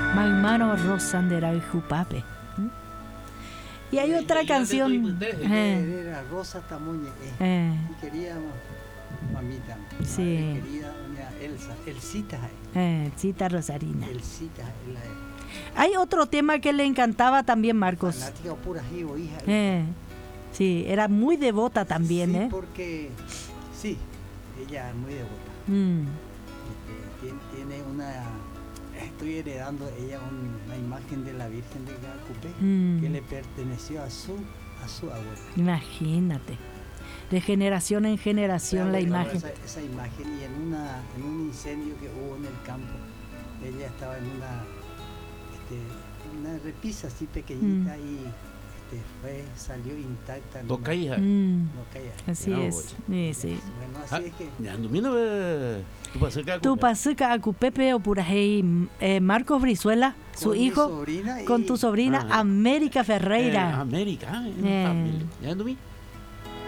Magmano Rosandera y Jupape. Y hay otra canción. Era Rosa Tamuñe. Y queríamos mamita. Sí. Querida doña Elsa. Elcita. Elcita Rosarina. Elcita. Hay otro tema que le encantaba también, Marcos. Fanática pura hijo, hija. Sí, era muy devota también, sí, porque sí, ella es muy devota. Tiene estoy heredando ella una imagen de la Virgen de Acupé que le perteneció a su abuela. Imagínate, de generación en generación la imagen. Esa imagen, y en un incendio que hubo en el campo, ella estaba en una repisa así pequeñita y salió intacta. No caía. Así es. Sí. Bueno, así es que. Tu pasuca Acupepe o Purajei, Marcos Brizuela, su hijo, con tu sobrina América Ferreira. América, familia.